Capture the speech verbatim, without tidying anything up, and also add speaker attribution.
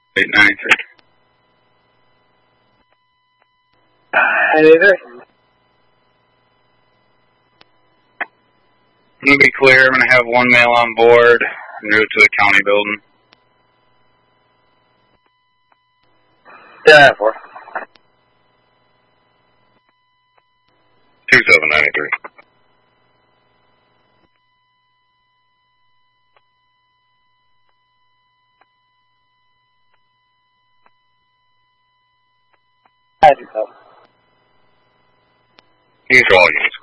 Speaker 1: eight ninety-three.
Speaker 2: Hey there.
Speaker 1: I'm going to be clear. I'm going to have one male on board en route to the county building.
Speaker 2: Yeah, four.
Speaker 1: two seven ninety-three.
Speaker 2: I do so.
Speaker 1: These are all units.